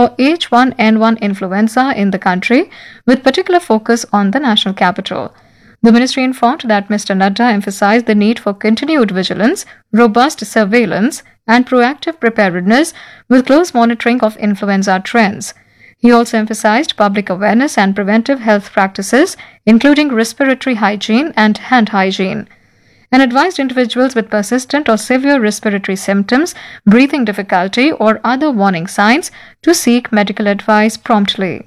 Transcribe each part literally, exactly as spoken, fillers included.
for H one N one influenza in the country, with particular focus on the national capital. The ministry informed that Mister Nadda emphasized the need for continued vigilance, robust surveillance, and proactive preparedness with close monitoring of influenza trends. He also emphasized public awareness and preventive health practices, including respiratory hygiene and hand hygiene, and advised individuals with persistent or severe respiratory symptoms, breathing difficulty, or other warning signs to seek medical advice promptly.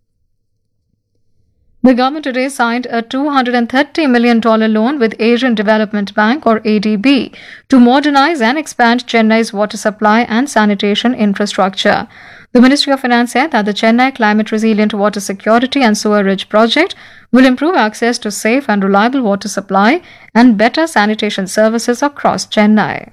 The government today signed a two hundred thirty million dollars loan with Asian Development Bank or A D B to modernize and expand Chennai's water supply and sanitation infrastructure. The Ministry of Finance said that the Chennai Climate Resilient Water Security and Sewerage Project will improve access to safe and reliable water supply and better sanitation services across Chennai.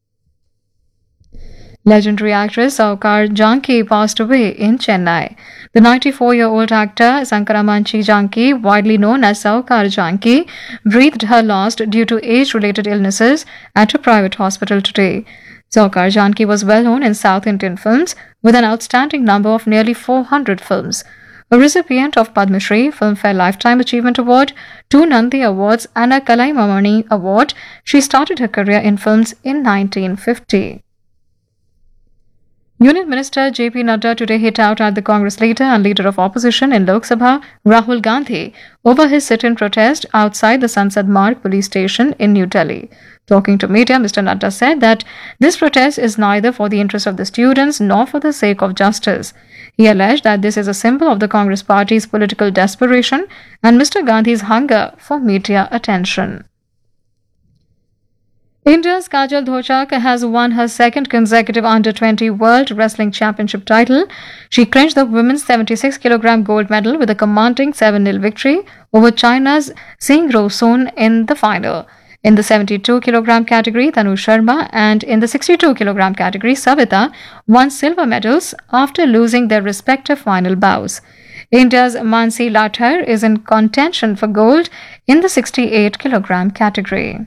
Legendary actress Saukar Janki passed away in Chennai. The ninety-four-year-old actor Sankaramanchi Janki, widely known as Saukar Janki, breathed her last due to age-related illnesses at a private hospital today. Saukar Janki was well known in South Indian films with an outstanding number of nearly four hundred films. A recipient of Padma Shri, Filmfare Lifetime Achievement Award, two Nandi Awards and a Kalaimamani Award, she started her career in films in nineteen fifty. Union Minister J P Nadda today hit out at the Congress leader and leader of opposition in Lok Sabha, Rahul Gandhi, over his sit-in protest outside the Sansad Marg police station in New Delhi. Talking to media, Mister Nadda said that this protest is neither for the interest of the students nor for the sake of justice. He alleged that this is a symbol of the Congress party's political desperation and Mister Gandhi's hunger for media attention. India's Kajal Dhochak has won her second consecutive under twenty World Wrestling Championship title. She clinched the women's seventy-six kilogram gold medal with a commanding seven nil victory over China's Xing Ro Sun in the final. In the seventy-two kilogram category, Tanu Sharma and in the sixty-two kilogram category, Savita won silver medals after losing their respective final bouts. India's Mansi Lathar is in contention for gold in the sixty-eight kilogram category.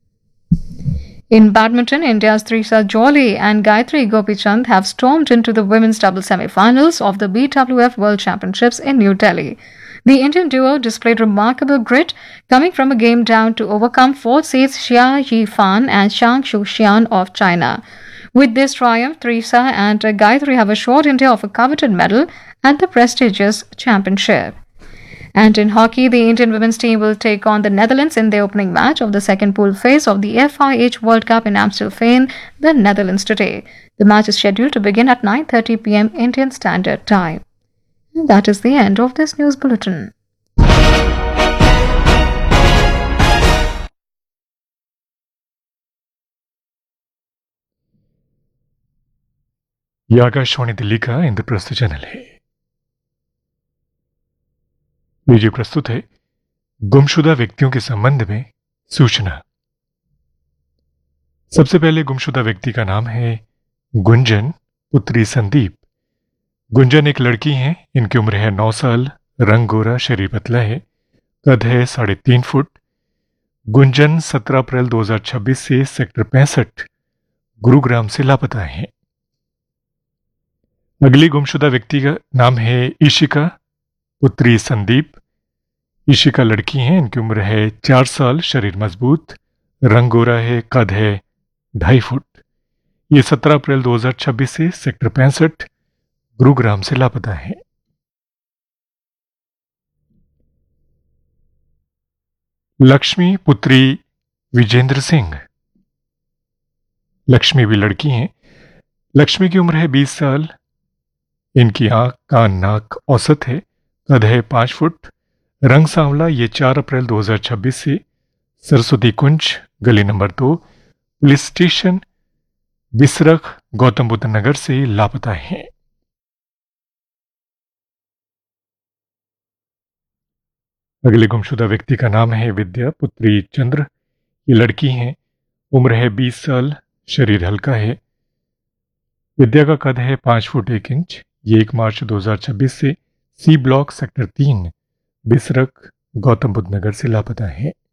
In badminton, India's Trisha Jolly and Gayatri Gopichand have stormed into the women's double semi-finals of the B W F World Championships in New Delhi. The Indian duo displayed remarkable grit, coming from a game down to overcome fourth seeds Xia Yifan and Shang Shuxian of China. With this triumph, Trisha and Gayatri have assured India of a coveted medal at the prestigious championship. And in hockey, the Indian women's team will take on the Netherlands in the opening match of the second pool phase of the F I H World Cup in Amstelveen, the Netherlands today. The match is scheduled to begin at nine thirty p m Indian Standard Time. And that is the end of this news bulletin. ये आकाशवाणी दिल्ली का Indraprastha channel है। लीजिए प्रस्तुत है गुमशुदा व्यक्तियों के संबंध में सूचना। सबसे पहले गुमशुदा व्यक्ति का नाम है गुंजन पुत्री संदीप। गुंजन एक लड़की हैं, इनकी उम्र है नौ साल, रंग गोरा, शरीर पतला है, कद है साढ़े तीन फुट। गुंजन सत्रह अप्रैल दो हज़ार छब्बीस से सेक्टर पैंसठ गुरुग्राम से लापता है। अगली गुमशुदा व्यक्ति का नाम है ईशिका पुत्री संदीप। ईशिका लड़की हैं, इनकी उम्र है चार साल, शरीर मजबूत, रंग गोरा है, कद है ढाई फुट। ये सत्रह अप्रैल दो हज़ार छब्बीस से सेक्टर पैंसठ गुरुग्राम से लापता है। लक्ष्मी पुत्री विजेंद्र सिंह। लक्ष्मी भी लड़की हैं। लक्ष्मी की उम्र है बीस साल, इनकी आंख, कान, नाक औसत है, कद है पांच फुट, रंग सांवला। ये चार अप्रैल दो हज़ार छब्बीस से सरस्वती कुंज, गली नंबर दो, पुलिस स्टेशन बिसरख, गौतम बुद्ध नगर से लापता हैं। अगले गुमशुदा व्यक्ति का नाम है विद्या पुत्री चंद्र। ये लड़की हैं, उम्र है बीस साल, शरीर हल्का है। विद्या का कद है पांच फुट एक इंच। ये एक मार्च दो हज़ार छब्बीस से सी ब्लॉक सेक्टर तीन बिसरख, गौतम बुद्ध नगर से लापता है।